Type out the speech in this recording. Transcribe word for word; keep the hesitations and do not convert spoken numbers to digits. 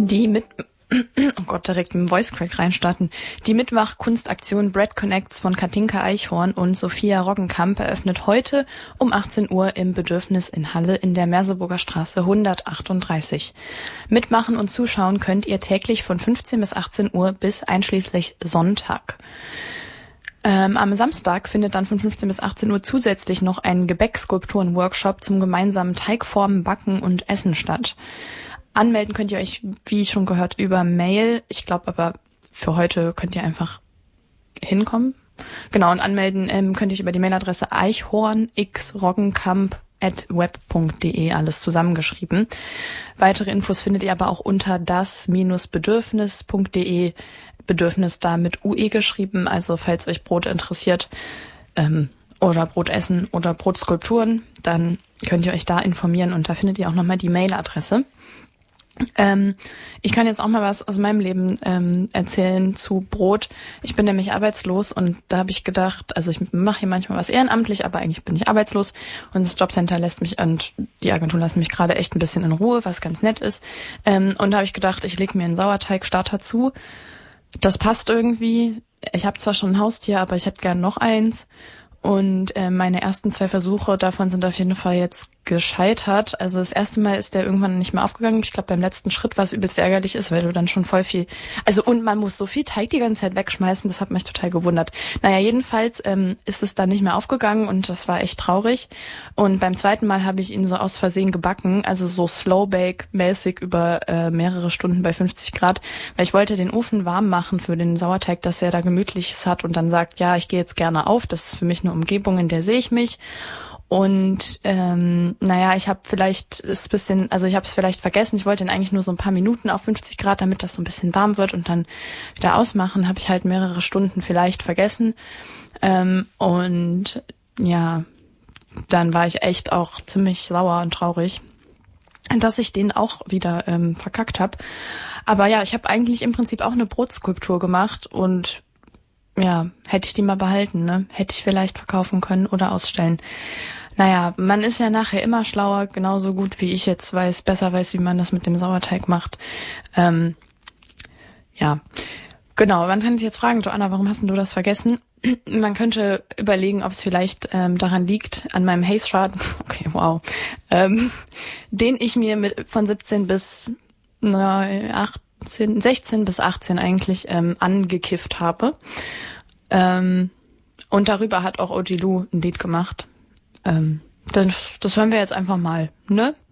Die mit oh Gott, direkt mit dem Voice Crack reinstarten. Die Mitmach-Kunstaktion Bread Connects von Katinka Eichhorn und Sophia Roggenkamp eröffnet heute um achtzehn Uhr im Bedürfnis in Halle in der Merseburger Straße hundertachtunddreißig. Mitmachen und zuschauen könnt ihr täglich von fünfzehn bis achtzehn Uhr bis einschließlich Sonntag. Ähm, am Samstag findet dann von fünfzehn bis achtzehn Uhr zusätzlich noch ein Gebäckskulpturen-Workshop zum gemeinsamen Teigformen, Backen und Essen statt. Anmelden könnt ihr euch, wie schon gehört, über Mail. Ich glaube aber, für heute könnt ihr einfach hinkommen. Genau, und anmelden ähm, könnt ihr euch über die Mailadresse eichhornxroggenkamp at web punkt de, alles zusammengeschrieben. Weitere Infos findet ihr aber auch unter das Bedürfnis punkt de, Bedürfnis da mit U E geschrieben. Also falls euch Brot interessiert ähm, oder Brotessen oder Brotskulpturen, dann könnt ihr euch da informieren und da findet ihr auch nochmal die Mailadresse. Ähm, ich kann jetzt auch mal was aus meinem Leben ähm, erzählen zu Brot. Ich bin nämlich arbeitslos und da habe ich gedacht, also ich mache hier manchmal was ehrenamtlich, aber eigentlich bin ich arbeitslos und das Jobcenter lässt mich und die Agentur lassen mich gerade echt ein bisschen in Ruhe, was ganz nett ist. Ähm, und da habe ich gedacht, ich lege mir einen Sauerteigstarter zu. Das passt irgendwie. Ich habe zwar schon ein Haustier, aber ich hätte gern noch eins. Und äh, meine ersten zwei Versuche davon sind auf jeden Fall jetzt gescheitert. Also das erste Mal ist der irgendwann nicht mehr aufgegangen. Ich glaube, beim letzten Schritt, was übelst ärgerlich ist, weil du dann schon voll viel... Also und man muss so viel Teig die ganze Zeit wegschmeißen, das hat mich total gewundert. Naja, jedenfalls ähm, ist es dann nicht mehr aufgegangen und das war echt traurig. Und beim zweiten Mal habe ich ihn so aus Versehen gebacken, also so Slow-Bake-mäßig über äh, mehrere Stunden bei fünfzig Grad, weil ich wollte den Ofen warm machen für den Sauerteig, dass er da Gemütliches hat und dann sagt, ja, ich gehe jetzt gerne auf, das ist für mich eine Umgebung, in der sehe ich mich. Und ähm, naja, ich habe vielleicht ist bisschen, also ich habe es vielleicht vergessen. Ich wollte ihn eigentlich nur so ein paar Minuten auf fünfzig Grad, damit das so ein bisschen warm wird und dann wieder ausmachen. Habe ich halt mehrere Stunden vielleicht vergessen. Ähm, und ja, dann war ich echt auch ziemlich sauer und traurig, dass ich den auch wieder ähm, verkackt habe. Aber ja, ich habe eigentlich im Prinzip auch eine Brotskulptur gemacht und ja, hätte ich die mal behalten, ne? Hätte ich vielleicht verkaufen können oder ausstellen. Naja, man ist ja nachher immer schlauer, genauso gut wie ich jetzt weiß, besser weiß, wie man das mit dem Sauerteig macht. Ähm, ja, genau. Man kann sich jetzt fragen, Joanna, warum hast denn du das vergessen? Man könnte überlegen, ob es vielleicht ähm, daran liegt, an meinem Haze-Chart, okay, wow, ähm, den ich mir mit von siebzehn bis na, achtzehn, sechzehn bis achtzehn eigentlich ähm, angekifft habe. Ähm, und darüber hat auch O G Lou ein Lied gemacht. Ähm, das, das hören wir jetzt einfach mal, ne?